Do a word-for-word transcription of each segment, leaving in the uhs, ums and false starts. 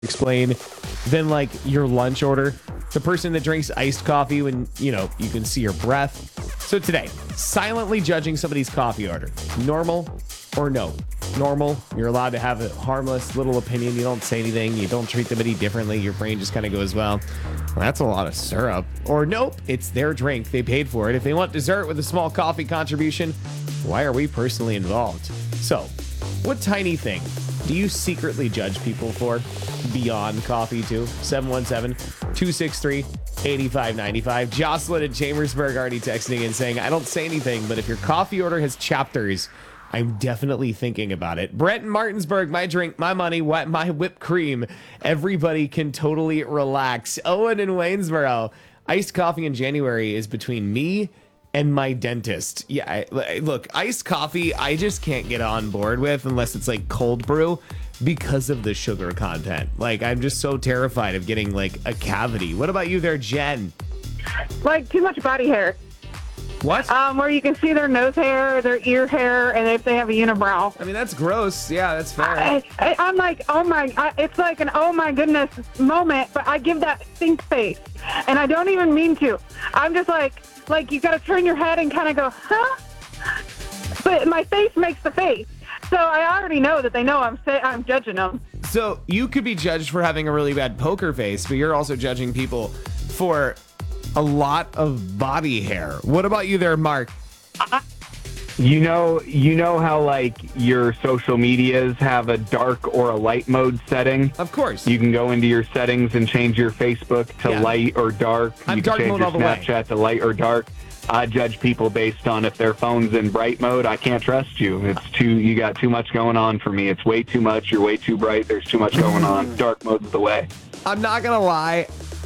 explain than like your lunch order. The person that drinks iced coffee when, you know, you can see your breath. So today, silently judging somebody's coffee order. Normal or no? Normal. You're allowed to have a harmless little opinion. You don't say anything. You don't treat them any differently. Your brain just kind of goes, well, well, that's a lot of syrup. Or nope, it's their drink. They paid for it. If they want dessert with a small coffee contribution, why are we personally involved? So, what tiny thing do you secretly judge people for beyond coffee too? seven one seven, two six three, eight five nine five. Jocelyn in Chambersburg already texting and saying, I don't say anything, but if your coffee order has chapters, I'm definitely thinking about it. Brent in Martinsburg, my drink, my money, what my whipped cream. Everybody can totally relax. Owen in Waynesboro, iced coffee in January is between me and my dentist. Yeah, I, look, iced coffee, I just can't get on board with unless it's like cold brew because of the sugar content. Like, I'm just so terrified of getting like a cavity. What about you there, Jen? Like too much body hair. What? Um, where you can see their nose hair, their ear hair, and if they have a unibrow. I mean, that's gross. Yeah, that's fair. I, I, I'm like, oh my, I, it's like an oh my goodness moment, but I give that think face, and I don't even mean to. I'm just like, like you got to turn your head and kind of go, huh? But my face makes the face, so I already know that they know I'm say, I'm judging them. So you could be judged for having a really bad poker face, but you're also judging people for a lot of body hair. What about you there, Mark? You know, you know how like your social medias have a dark or a light mode setting? Of course. You can go into your settings and change your Facebook to Yeah. light or dark. I'm you can dark change mode your all the way. Snapchat to light or dark. I judge people based on if their phone's in bright mode. I can't trust you. It's too, you got too much going on for me. It's way too much. You're way too bright. There's too much going on. Dark mode's the way. I'm not gonna lie,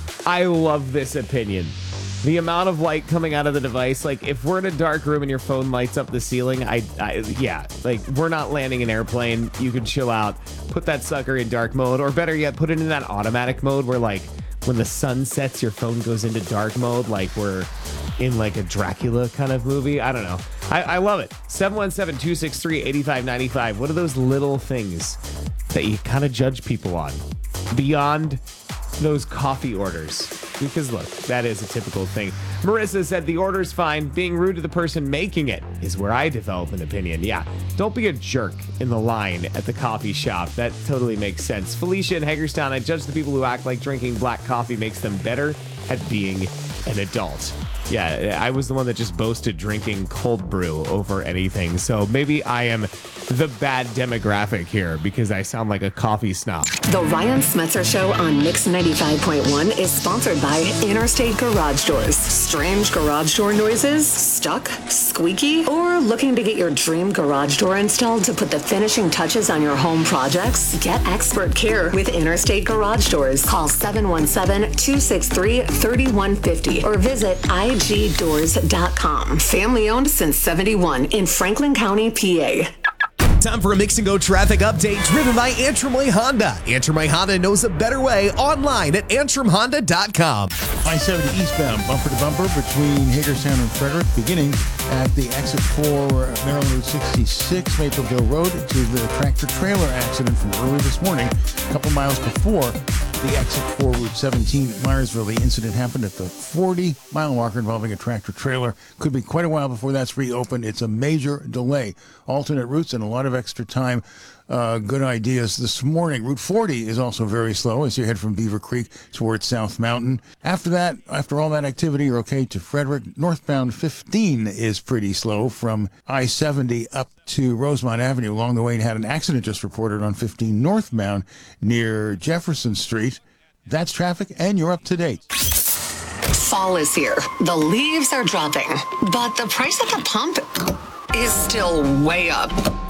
I love this opinion. The amount of light coming out of the device, like if we're in a dark room and your phone lights up the ceiling, I, I yeah, like we're not landing an airplane. You can chill out, put that sucker in dark mode, or better yet, put it in that automatic mode where like when the sun sets, your phone goes into dark mode, like we're in like a Dracula kind of movie. I don't know. I, I love it. seven one seven, two six three, eight five nine five. What are those little things that you kind of judge people on beyond those coffee orders? Because look, that is a typical thing. Marissa said the order's fine. Being rude to the person making it is where I develop an opinion. Yeah, don't be a jerk in the line at the coffee shop. That totally makes sense. Felicia in Hagerstown, I judge the people who act like drinking black coffee makes them better at being an adult. Yeah, I was the one that just boasted drinking cold brew over anything. So maybe I am the bad demographic here because I sound like a coffee snob. The Ryan Smetzer Show on Mix ninety-five point one is sponsored by Interstate Garage Doors. Strange garage door noises? Stuck? Squeaky? Or looking to get your dream garage door installed to put the finishing touches on your home projects? Get expert care with Interstate Garage Doors. Call seven one seven, two six three, three one five zero or visit I G doors dot com. Family owned since seventy-one in Franklin County, P A. Time for a Mix and Go traffic update driven by Antrim Way Honda. Antrim Way Honda knows a better way online at antrim honda dot com. I seventy eastbound, bumper to bumper between Hagerstown and Frederick, beginning at the exit for Maryland Route sixty-six, Mapleville Road, to the tractor-trailer accident from early this morning, a couple miles before the exit for Route seventeen at Myersville. The incident happened at the forty-mile marker involving a tractor-trailer. Could be quite a while before that's reopened. It's a major delay. Alternate routes and a lot of extra time. Uh, good ideas this morning. Route forty is also very slow as you head from Beaver Creek towards South Mountain. After that, after all that activity, you're okay to Frederick. Northbound fifteen is pretty slow from I seventy up to Rosemont Avenue. Along the way, you had an accident just reported on fifteen northbound near Jefferson Street. That's traffic, and you're up to date. Fall is here. The leaves are dropping, but the price at the pump is still way up.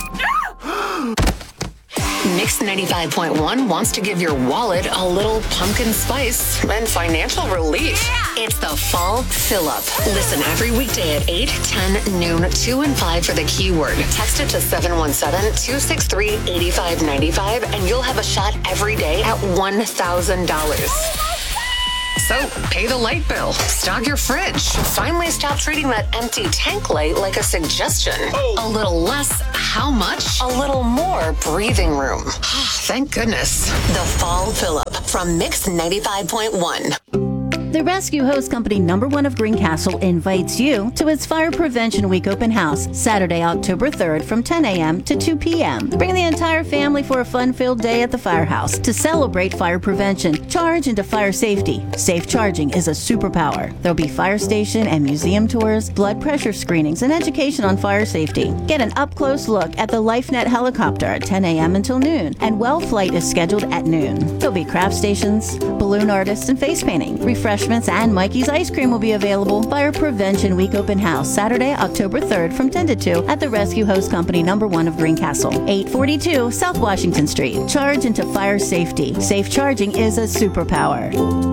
Mix ninety-five point one wants to give your wallet a little pumpkin spice and financial relief. Yeah. It's the Fall Fill-Up. Listen every weekday at eight, ten, noon, two, and five for the keyword. Text it to seven one seven, two six three, eight five nine five and you'll have a shot every day at one thousand dollars. So pay the light bill, stock your fridge, finally stop treating that empty tank light like a suggestion. Oh. A little less, how much? A little more breathing room. Thank goodness. The Fall Fill-Up from Mix ninety-five point one. The Rescue Hose Company number one of Greencastle invites you to its Fire Prevention Week open house, Saturday, October third from ten a.m. to two p.m. Bring the entire family for a fun-filled day at the firehouse to celebrate fire prevention, charge into fire safety. Safe charging is a superpower. There'll be fire station and museum tours, blood pressure screenings, and education on fire safety. Get an up-close look at the LifeNet helicopter at ten a.m. until noon, and Well Flight is scheduled at noon. There'll be craft stations, balloon artists, and face painting. Refreshments and Mikey's Ice Cream will be available. Fire Prevention Week open house, Saturday, October third from ten to two at the Rescue Hose Company number one of Greencastle, eight forty-two South Washington Street. Charge into fire safety. Safe charging is a superpower.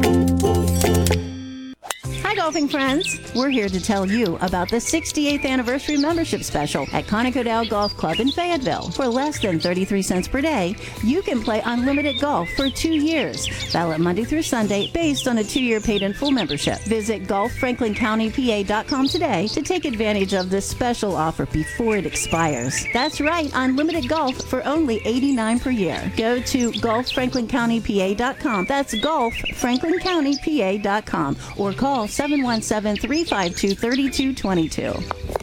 Hi, golfing friends. We're here to tell you about the sixty-eighth anniversary membership special at Conoco Golf Club in Fayetteville. For less than thirty-three cents per day, you can play unlimited golf for two years. Valid Monday through Sunday based on a two-year paid-in-full membership. Visit golf franklin county p a dot com today to take advantage of this special offer before it expires. That's right, unlimited golf for only eighty-nine dollars per year. Go to golf franklin county p a dot com. That's golf franklin county p a dot com or call seven one seven, three five two, three two two two.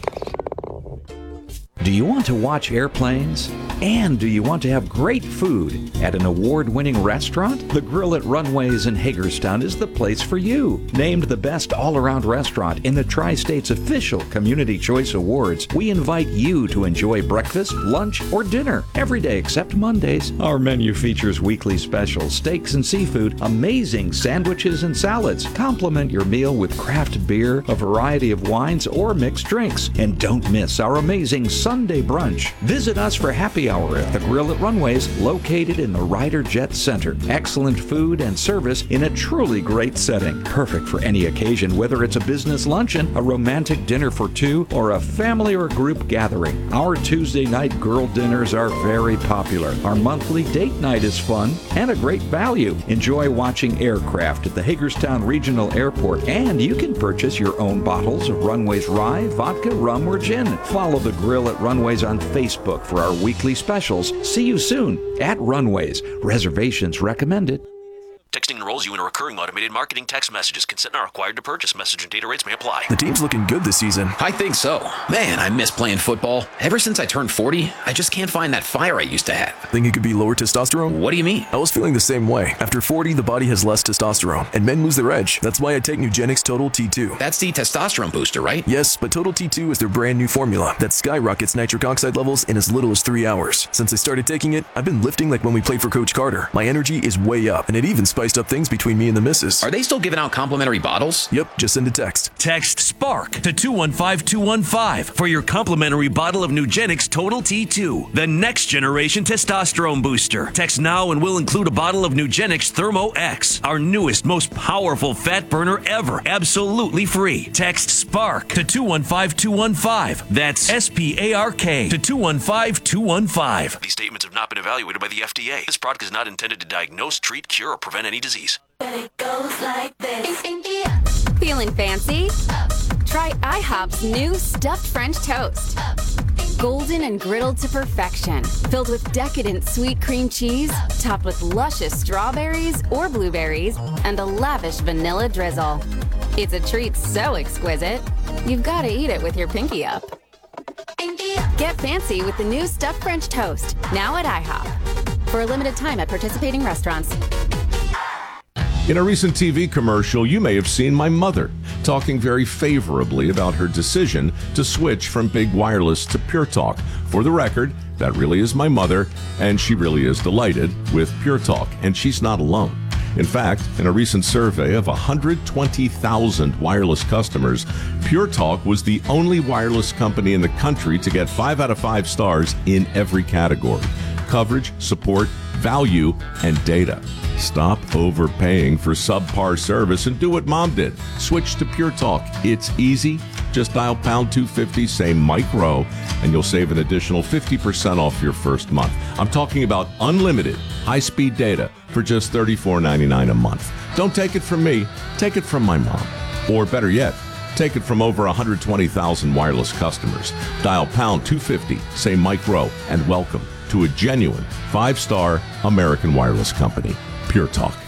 Do you want to watch airplanes? And do you want to have great food at an award-winning restaurant? The Grill at Runways in Hagerstown is the place for you. Named the best all-around restaurant in the Tri-State's official Community Choice Awards, we invite you to enjoy breakfast, lunch, or dinner every day except Mondays. Our menu features weekly specials, steaks and seafood, amazing sandwiches and salads. Complement your meal with craft beer, a variety of wines, or mixed drinks. And don't miss our amazing Sunday brunch. Visit us for happy hour at the Grill at Runways, located in the Ryder Jet Center. Excellent food and service in a truly great setting. Perfect for any occasion, whether it's a business luncheon, a romantic dinner for two, or a family or group gathering. Our Tuesday night girl dinners are very popular. Our monthly date night is fun and a great value. Enjoy watching aircraft at the Hagerstown Regional Airport, and you can purchase your own bottles of Runways rye, vodka, rum, or gin. Follow the Grill at Runways on Facebook for our weekly specials. See you soon at Runways. Reservations recommended. Texting enrolls you in a recurring automated marketing text messages. Consent not required to purchase. Message and data rates may apply. The team's looking good this season. I think so. Man, I miss playing football. Ever since I turned forty, I just can't find that fire I used to have. Think it could be lower testosterone? What do you mean? I was feeling the same way. After forty, the body has less testosterone, and men lose their edge. That's why I take Nugenix Total T two. That's the testosterone booster, right? Yes, but Total T two is their brand new formula that skyrockets nitric oxide levels in as little as three hours. Since I started taking it, I've been lifting like when we played for Coach Carter. My energy is way up, and it even spiced up things between me and the missus. Are they still giving out complimentary bottles? Yep, just send a text. Text SPARK to two one five two one five for your complimentary bottle of Nugenix Total T two, the next generation testosterone booster. Text now and we'll include a bottle of Nugenix Thermo X, our newest, most powerful fat burner ever, absolutely free. Text SPARK to two one five two one five. That's S P A R K to two one five two one five. These statements have not been evaluated by the F D A. This product is not intended to diagnose, treat, cure, or prevent any disease. It goes like this. Feeling fancy? Try IHOP's new stuffed French toast. Golden and griddled to perfection, filled with decadent sweet cream cheese, topped with luscious strawberries or blueberries, and a lavish vanilla drizzle. It's a treat so exquisite, you've got to eat it with your pinky up. Get fancy with the new stuffed French toast, now at IHOP. For a limited time at participating restaurants. In a recent T V commercial, you may have seen my mother talking very favorably about her decision to switch from Big Wireless to Pure Talk. For the record, that really is my mother, and she really is delighted with Pure Talk, and she's not alone. In fact, in a recent survey of one hundred twenty thousand wireless customers, Pure Talk was the only wireless company in the country to get five out of five stars in every category: coverage, support, value, and data. Stop overpaying for subpar service and do what Mom did. Switch to Pure Talk. It's easy. Just dial pound two fifty, say Mike Rowe, and you'll save an additional fifty percent off your first month. I'm talking about unlimited high-speed data for just thirty-four ninety-nine a month. Don't take it from me, take it from my mom. Or better yet, take it from over one hundred twenty thousand wireless customers. Dial pound two fifty, say Mike Rowe, and welcome to a genuine five-star American wireless company, Pure Talk.